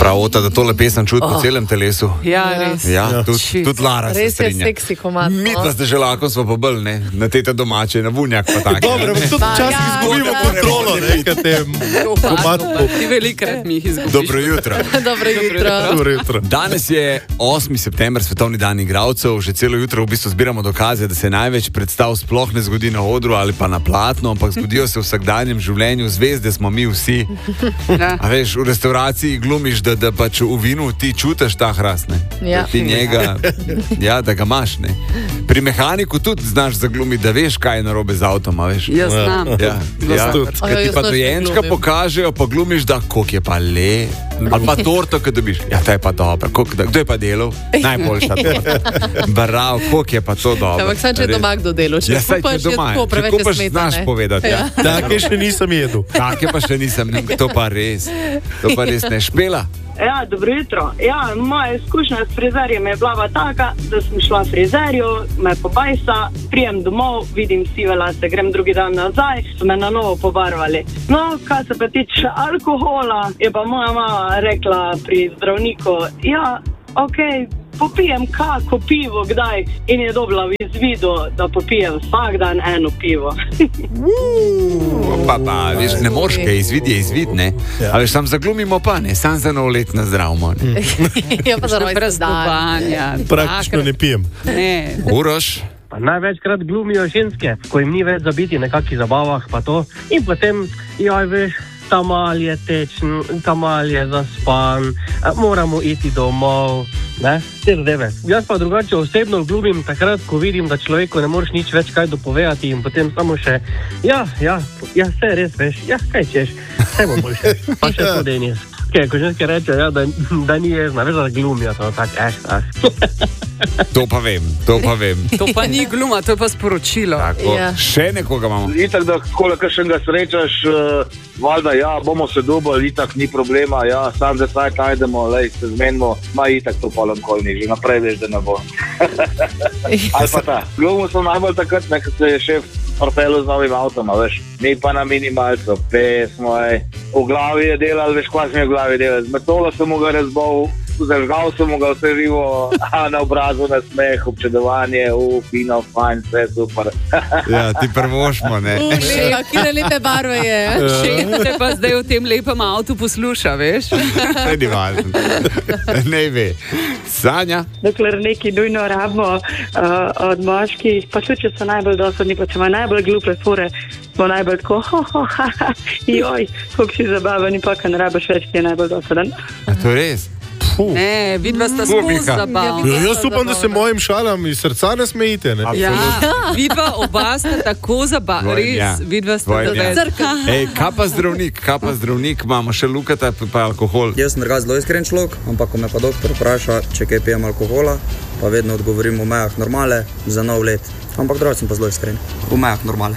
Pravota, da tole pesem čuti po celem telesu. Ja, res. Ja, tudi Lara se strinja. Res je seksi komad. Mi pa ste že lahko smo pa bolj, ne? Na tete domače, na vunjak pa tako. Dobro, tudi včasih izgubimo kontrolo, ne, kad tem komad. Ti velikrat mi jih izgubiš. Dobro jutro. Dobro jutro. Danes je 8. september, svetovni dan igralcev. Že celo jutro v bistvu zbiramo dokaze, da se največ predstav sploh ne zgodi na odru ali pa na platnu, ampak zgodijo se v vsakdanjem življenju. Zvezde smo mi vsi. A veš, v restauraciji glumiš, da pač v vinu ti čutiš ta hrast, ne? Ja. Da ti njega, ja, da ga imaš, ne? Pri mehaniku tudi znaš zaglumiti, da veš, kaj je narobe z avtom, a veš? Jaz znam. Ja. Kad ti pa dojenčka pokažejo, pa glumiš, da koliko je pa le, ali pa torto, kad dobiš. Ja, to je pa dobro. Kdo je pa delal? Najboljša torta. Bravo, koliko je pa to dobro. Ampak sam, če je doma kdo delal, če kupaš, je tako preveč smetane. Če kupaš, znaš povedati. Ja. Take še nisem jedel. Take pa še nisem, to pa res ne. Špela? Ja, dobro jutro. Ja, moja izkušnja s frizerjem je bila taka, da sem šla frizerju, me pobajsa, prijem domov, vidim sive lase, grem drugi dan nazaj, so me na novo pobarvali. No, kar se pa tiče alkohola, je pa moja mama rekla pri zdravniku, ja, okej, popijem kako pivo, kdaj, in je dobila v izvidu, da popijem vsak dan eno pivo. Pa, veš, ne moreš kaj, izvid je izvid, ne? Ja. Ali sam zaglumimo pa, ne? Sam za nov let nazdravimo, ne? Ja, pa za brez spanja. Praktično ne pijem. Ne. Uroš? Pa največkrat glumijo ženske, ko jim ni več za biti na kakih zabavah, pa to. In potem, joj, veš, tamal je tečen, tamal je zaspan, moramo iti domov, ne, te zadeve. Jaz pa drugače osebno glumim takrat, ko vidim, da človeku ne moreš nič več kaj dopovedati in potem samo še, ja, vse res veš, ja, kaj češ, vse bo boljše, pa še to denis. Ko ženske reče, ja, da ni jezna, veš, da glumijo, to tako, To pa vem. To pa ni gluma, to je pa sporočilo. Tako, ja. Še nekoga imamo. Itak, da kakšnega srečaš, valjda, ja, bomo se dobili, itak ni problema, ja, sam za saj najdemo, lej, se zmenimo, ma itak to polom kolni, že naprej veš, da ne bo. Ali pa ta, glumo sem najbolj takrat, nekaj se je šef portelu z novim avtom, veš, mi pa na minimalcu, pesmo, v glavi je delal, veš, kva sem je v glavi delal, z metolo sem mu ga razbol, zažgal sem mu ga vse živo, na obrazu na smeh, občudovanje, fino, fajn, vse super. Ja, ti prvošmo, ne? Kire lepe barve je. Šef te pa zdaj v tem lepem avtu posluša, veš? Ne ni važno. Ne ve. Sanja? Dokler neki nujno rabimo od moških, pa tudi, če so najbolj dosadni, pa če ima najbolj glupe fore, smo najbolj tako, joj, koliko si zabaven in pa, kad ne rabiš več, ki je najbolj dosaden. A to je res? Ne, vidva sta skozi zabavna. Ja, jaz upam, da se mojim šalam iz srca ne smejite, ne? Ja, vidva oba sta tako zabavna, res, vidva sta dovedka. Ej, kaj pa zdravnik, imamo še Lukata, pa alkohol. Jaz sem zelo iskren človek, ampak ko me pa doktor vpraša, če kaj pijem alkohola, pa vedno odgovorim v mejah normale za nov let. Ampak drugače sem pa zelo iskren, v mejah normale.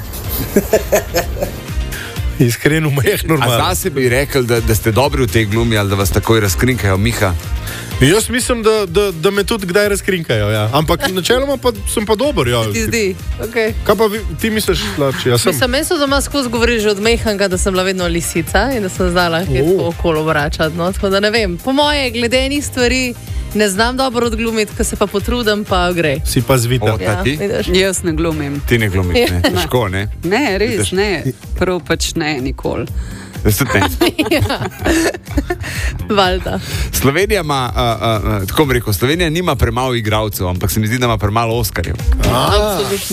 Iskreno mejah normale. A zase bi rekel, da ste dobri v tej glumi ali da vas takoj razkrinkajo, Miha? Jaz mislim, da me tudi kdaj razkrinkajo, ja. Ampak načeloma pa sem pa dober, ja. Ti zdi, okej. Kaj pa ti misliš, Larči? Mislim, jaz sem doma skozi govoril že od mehanka, da sem bila vedno lisica in da sem znala okolo vračati, no, tako da ne vem. Po moje, glede enih stvari, ne znam dobro odglumiti, ko se pa potrudim, pa gre. Si pa zvita. Ja, jaz ne glumim. Ti ne glumiš, ne? Težko, ne? Ne, res, ne. Prav pač ne, nikoli. Ja. Valjda. Slovenija ima, tako bi rekel, Slovenija nima premalo igralcev, ampak se mi zdi, da ima premalo Oskarjev. Absolutno.